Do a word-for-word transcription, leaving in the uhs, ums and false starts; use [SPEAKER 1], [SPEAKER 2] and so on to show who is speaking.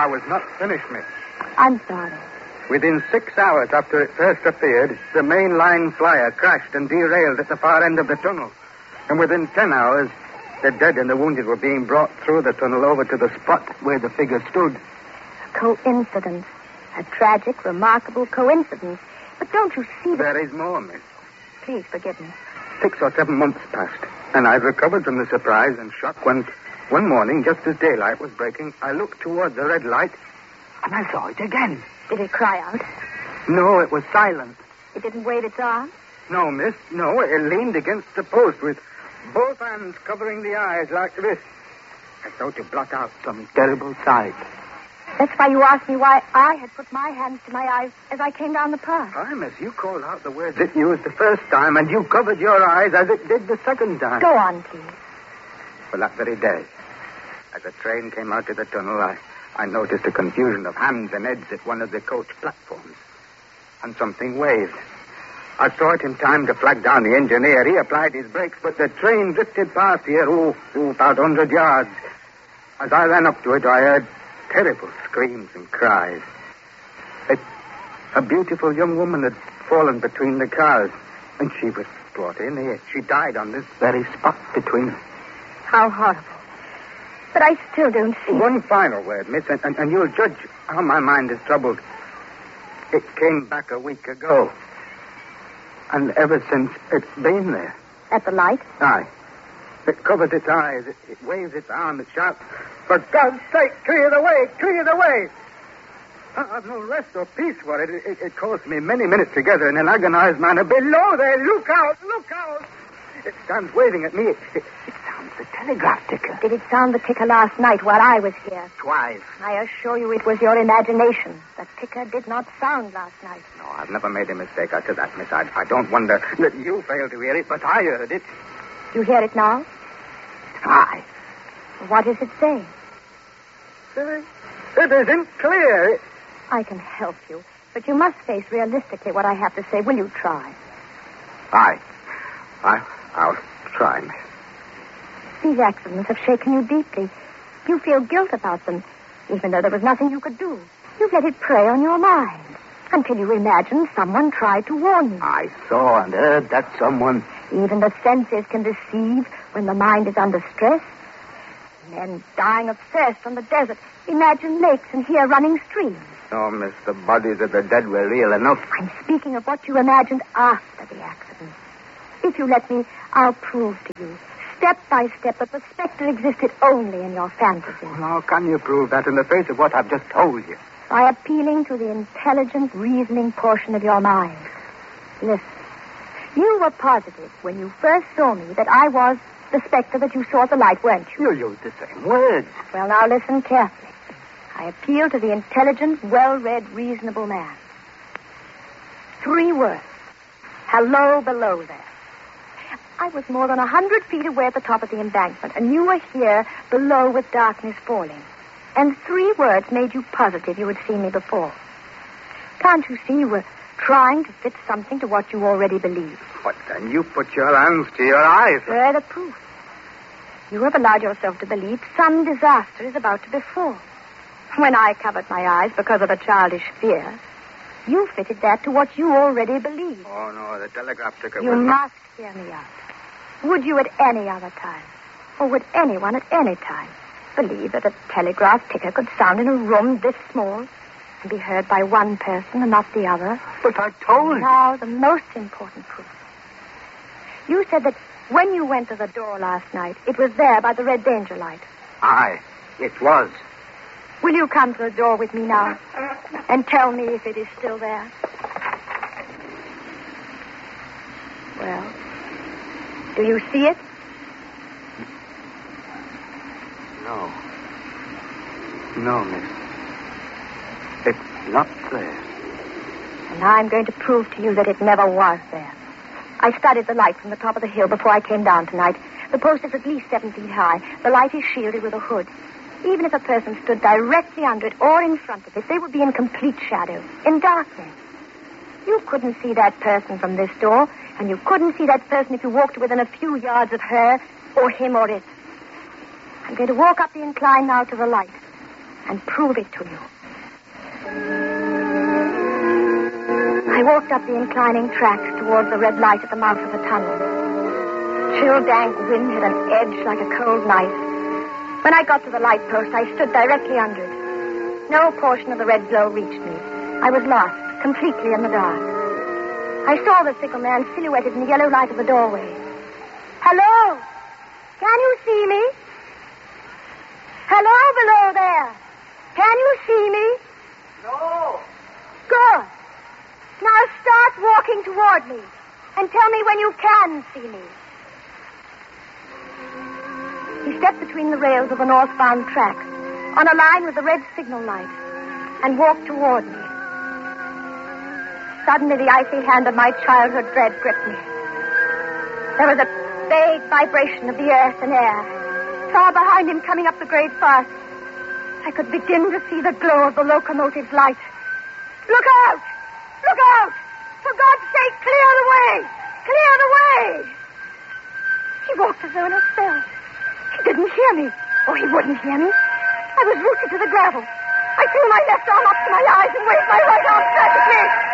[SPEAKER 1] was not finished, miss.
[SPEAKER 2] I'm sorry.
[SPEAKER 1] Within six hours after it first appeared, the main line flyer crashed and derailed at the far end of the tunnel. And within ten hours, the dead and the wounded were being brought through the tunnel over to the spot where the figure stood.
[SPEAKER 2] A coincidence. A tragic, remarkable coincidence. But don't you see that...
[SPEAKER 1] There is more, miss.
[SPEAKER 2] Please forgive me.
[SPEAKER 1] Six or seven months passed, and I'd recovered from the surprise and shock when, one morning, just as daylight was breaking, I looked toward the red light, and I saw it again.
[SPEAKER 2] Did it cry out?
[SPEAKER 1] No, it was silent.
[SPEAKER 2] It didn't wave its arms?
[SPEAKER 1] No, miss, no. It leaned against the post with both hands covering the eyes like this, as though to blot out some terrible sight.
[SPEAKER 2] That's why you asked me why I had put my hands to my eyes as I came down the path.
[SPEAKER 1] Aye, miss, you called out the words it used the first time, and you covered your eyes as it did the second time.
[SPEAKER 2] Go on, please.
[SPEAKER 1] Well, that very day, as the train came out of the tunnel, I, I noticed a confusion of hands and heads at one of the coach platforms. And something waved. I saw it in time to flag down the engineer. He applied his brakes, but the train drifted past here, oh, oh about a hundred yards. As I ran up to it, I heard terrible screams and cries. A, a beautiful young woman had fallen between the cars, and she was brought in here. She died on this very spot between them.
[SPEAKER 2] How horrible. But I still don't see...
[SPEAKER 1] One final word, miss, and, and, and you'll judge how my mind is troubled. It came back a week ago. And ever since, it's been there.
[SPEAKER 2] At the light?
[SPEAKER 1] Aye. It covers its eyes. It, it waves its arm. It shouts, "For God's sake, clear the way! Clear the way!" I've no rest or peace for it. It, it. it caused me many minutes together in an agonized manner. Below there, look out! Look out! It stands waving at me. It, it, it sounds the telegraph ticker.
[SPEAKER 2] Did it sound the ticker last night while I was here?
[SPEAKER 1] Twice.
[SPEAKER 2] I assure you it was your imagination. The ticker did not sound last night.
[SPEAKER 1] No, I've never made a mistake after that, miss. I, I don't wonder that you failed to hear it, but I heard it.
[SPEAKER 2] You hear it now?
[SPEAKER 1] Aye.
[SPEAKER 2] What is it saying?
[SPEAKER 1] It, it isn't clear. It...
[SPEAKER 2] I can help you, but you must face realistically what I have to say. Will you try?
[SPEAKER 1] Aye. I, I'll try, miss.
[SPEAKER 2] These accidents have shaken you deeply. You feel guilt about them, even though there was nothing you could do. You've let it prey on your mind until you imagined someone tried to warn you.
[SPEAKER 1] I saw and heard that someone...
[SPEAKER 2] Even the senses can deceive when the mind is under stress. Men dying of thirst on the desert imagine lakes and hear running streams.
[SPEAKER 1] No, miss, the bodies of the dead were real enough.
[SPEAKER 2] I'm speaking of what you imagined after the accident. If you let me, I'll prove to you, step by step, that the specter existed only in your fantasy.
[SPEAKER 1] Well, how can you prove that in the face of what I've just told you?
[SPEAKER 2] By appealing to the intelligent, reasoning portion of your mind. Listen. You were positive when you first saw me that I was the specter that you saw at the light, weren't you?
[SPEAKER 1] You used the same words.
[SPEAKER 2] Well, now listen carefully. I appeal to the intelligent, well-read, reasonable man. Three words. Hello below there. I was more than a hundred feet away at the top of the embankment, and you were here below with darkness falling. And three words made you positive you had seen me before. Can't you see you were trying to fit something to what you already believed?
[SPEAKER 1] But then you put your hands to your eyes.
[SPEAKER 2] Further proof. You have allowed yourself to believe some disaster is about to befall. When I covered my eyes because of a childish fear, you fitted that to what you already believed.
[SPEAKER 1] Oh, no, the telegraph ticker
[SPEAKER 2] You
[SPEAKER 1] was...
[SPEAKER 2] must hear me out. Would you at any other time, or would anyone at any time, believe that a telegraph ticker could sound in a room this small and be heard by one person and not the other?
[SPEAKER 1] But I told you.
[SPEAKER 2] Now, the most important proof. You said that when you went to the door last night, it was there by the red danger light.
[SPEAKER 1] Aye, it was.
[SPEAKER 2] Will you come to the door with me now and tell me if it is still there? Well, do you see it?
[SPEAKER 1] No. No, miss. It's not there.
[SPEAKER 2] And I'm going to prove to you that it never was there. I studied the light from the top of the hill before I came down tonight. The post is at least seven feet high. The light is shielded with a hood. Even if a person stood directly under it or in front of it, they would be in complete shadow, in darkness. You couldn't see that person from this door, and you couldn't see that person if you walked within a few yards of her or him or it. I'm going to walk up the incline now to the light. and prove it to you. I walked up the inclining tracks towards the red light at the mouth of the tunnel. Chill, dank wind had an edge like a cold knife. When I got to the light post, I stood directly under it. No portion of the red glow reached me. I was lost, completely in the dark. I saw the sickle man silhouetted in the yellow light of the doorway. Hello? Can you see me? Hello below there. Can you see me?
[SPEAKER 3] No.
[SPEAKER 2] Good. Now start walking toward me and tell me when you can see me. He stepped between the rails of the northbound track on a line with the red signal light and walked toward me. Suddenly the icy hand of my childhood dread gripped me. There was a vague vibration of the earth and air. Far behind him, coming up the great path, I could begin to see the glow of the locomotive's light. Look out! Look out! For God's sake, clear the way! Clear the way! He walked as though in a spell. He didn't hear me, or he wouldn't hear me. I was rooted to the gravel. I threw my left arm up to my eyes and waved my right arm frantically.